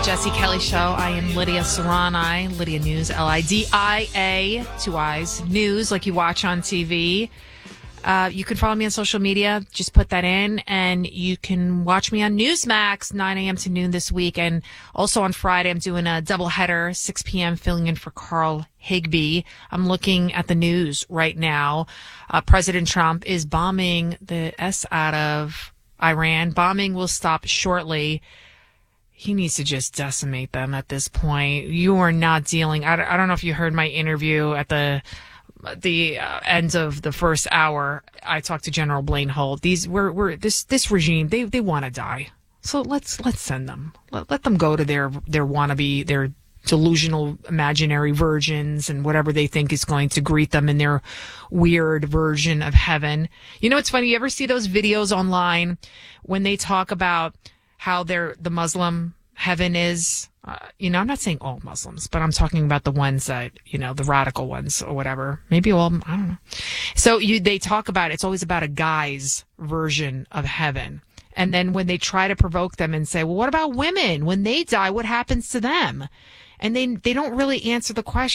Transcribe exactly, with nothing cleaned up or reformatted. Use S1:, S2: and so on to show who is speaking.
S1: Jesse Kelly Show. I am Lydia Serrani, Lydia News, L I D I A, two eyes, news like you watch on T V. Uh, you can follow me on social media. Just put that in, and you can watch me on Newsmax, nine a.m. to noon this week. And also on Friday, I'm doing a doubleheader, six p.m., filling in for Carl Higbee. I'm looking at the news right now. Uh, President Trump is bombing the S out of Iran. Bombing will stop shortly. He needs to just decimate them at this point. You are not dealing. I, I don't know if you heard my interview at the the uh, end of the first hour. I talked to General Blaine Holt. These we're we're this this regime. They they want to die. So let's let's send them. Let, let them go to their their wannabe, their delusional imaginary virgins and whatever they think is going to greet them in their weird version of heaven. You know, it's funny. You ever see those videos online when they talk about how they're, the Muslim heaven is? Uh, you know, I'm not saying all Muslims, but I'm talking about the ones that, you know, the radical ones or whatever. Maybe all, I don't know. So you, they talk about, it's always about a guy's version of heaven. And then when they try to provoke them and say, well, what about women? When they die, what happens to them? And they, they don't really answer the question.